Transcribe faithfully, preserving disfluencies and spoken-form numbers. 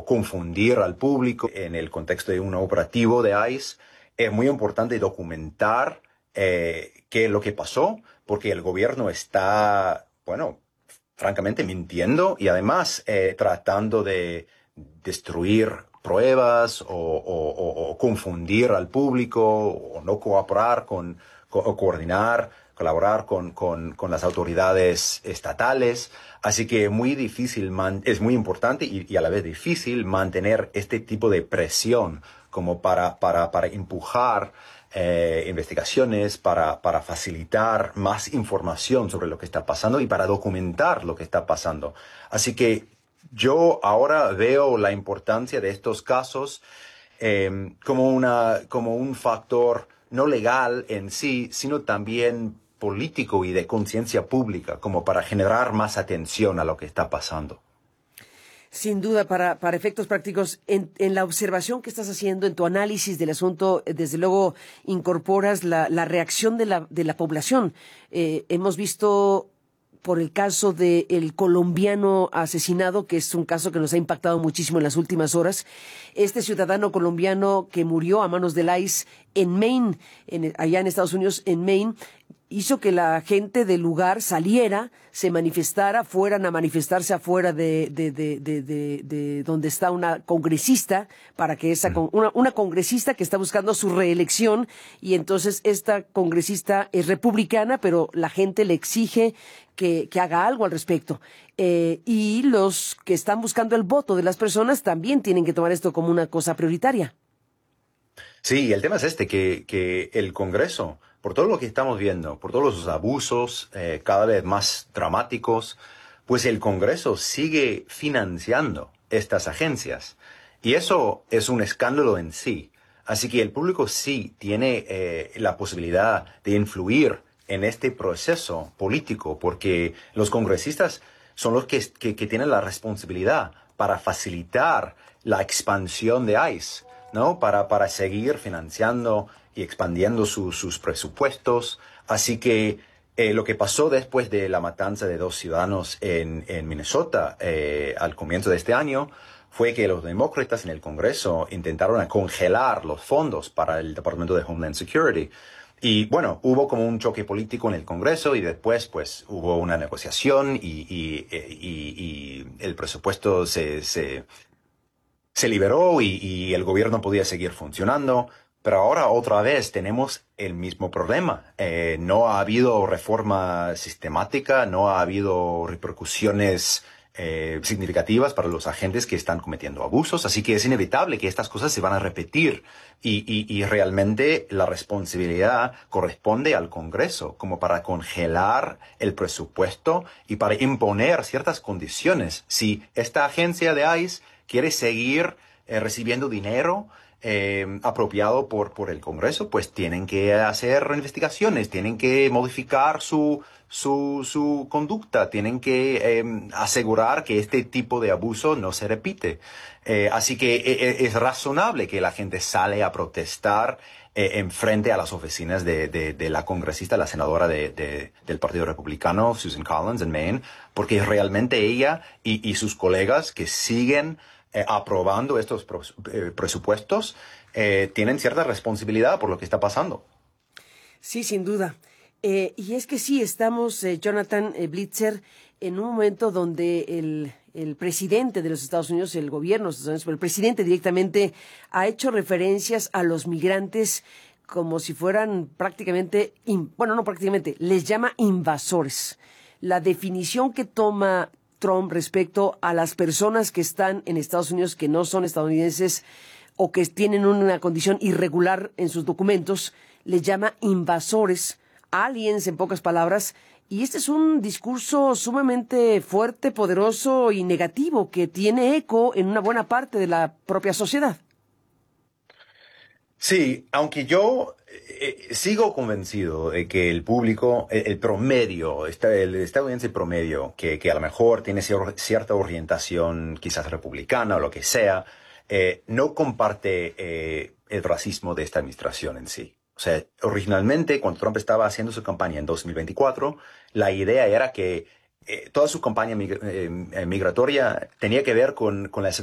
o confundir al público. En el contexto de un operativo de ICE, es muy importante documentar eh, qué es lo que pasó, porque el gobierno está, bueno, francamente mintiendo y además eh, tratando de destruir pruebas o, o, o, o confundir al público o no cooperar con, co o coordinar, colaborar con, con, con las autoridades estatales. Así que muy difícil man es muy importante y, y a la vez difícil mantener este tipo de presión como para, para, para empujar Eh, investigaciones, para, para facilitar más información sobre lo que está pasando y para documentar lo que está pasando. Así que yo ahora veo la importancia de estos casos eh, como, una, como un factor no legal en sí, sino también político y de conciencia pública, como para generar más atención a lo que está pasando. Sin duda, para, para efectos prácticos, en, en la observación que estás haciendo, en tu análisis del asunto, desde luego incorporas la, la reacción de la, de la población. Eh, hemos visto por el caso del colombiano asesinado, que es un caso que nos ha impactado muchísimo en las últimas horas. Este ciudadano colombiano que murió a manos del ICE en Maine, en, allá en Estados Unidos, en Maine, hizo que la gente del lugar saliera, se manifestara, fueran a manifestarse afuera de, de, de, de, de, de donde está una congresista, para que esa, una, una congresista que está buscando su reelección, y entonces esta congresista es republicana, pero la gente le exige que, que haga algo al respecto. Eh, y los que están buscando el voto de las personas también tienen que tomar esto como una cosa prioritaria. Sí, el tema es este, que, que el Congreso, por todo lo que estamos viendo, por todos los abusos eh, cada vez más dramáticos, pues el Congreso sigue financiando estas agencias. Y eso es un escándalo en sí. Así que el público sí tiene eh, la posibilidad de influir en este proceso político, porque los congresistas son los que, que, que tienen la responsabilidad para facilitar la expansión de ICE, ¿no? Para, para seguir financiando y expandiendo su, sus presupuestos. Así que eh, lo que pasó después de la matanza de dos ciudadanos en, en Minnesota eh, al comienzo de este año fue que los demócratas en el Congreso intentaron congelar los fondos para el Departamento de Homeland Security. Y bueno, hubo como un choque político en el Congreso y después pues hubo una negociación y, y, y, y el presupuesto se... se Se liberó y, y el gobierno podía seguir funcionando, pero ahora otra vez tenemos el mismo problema. Eh, no ha habido reforma sistemática, no ha habido repercusiones eh, significativas para los agentes que están cometiendo abusos, así que es inevitable que estas cosas se van a repetir y, y, y realmente la responsabilidad corresponde al Congreso como para congelar el presupuesto y para imponer ciertas condiciones. Si esta agencia de ICE quiere seguir eh, recibiendo dinero eh, apropiado por, por el Congreso, pues tienen que hacer investigaciones, tienen que modificar su, su, su conducta, tienen que eh, asegurar que este tipo de abuso no se repite. Eh, así que eh, es razonable que la gente sale a protestar eh, en frente a las oficinas de, de, de la congresista, la senadora de, de, del Partido Republicano, Susan Collins, en Maine, porque realmente ella y, y sus colegas que siguen Eh, aprobando estos eh, presupuestos, eh, tienen cierta responsabilidad por lo que está pasando. Sí, sin duda. Eh, y es que sí, estamos, eh, Jonathan eh, Blitzer, en un momento donde el, el presidente de los Estados Unidos, el gobierno de los Estados Unidos, pero el presidente directamente ha hecho referencias a los migrantes como si fueran prácticamente, in, bueno, no prácticamente, les llama invasores. La definición que toma Trump respecto a las personas que están en Estados Unidos que no son estadounidenses o que tienen una condición irregular en sus documentos, les llama invasores, aliens en pocas palabras, y este es un discurso sumamente fuerte, poderoso y negativo que tiene eco en una buena parte de la propia sociedad. Sí, aunque yo eh, sigo convencido de que el público, el, el promedio, el estadounidense promedio, que, que a lo mejor tiene cierta orientación quizás republicana o lo que sea, eh, no comparte eh, el racismo de esta administración en sí. O sea, originalmente, cuando Trump estaba haciendo su campaña en dos mil veinticuatro, la idea era que eh, toda su campaña mig eh, migratoria tenía que ver con, con la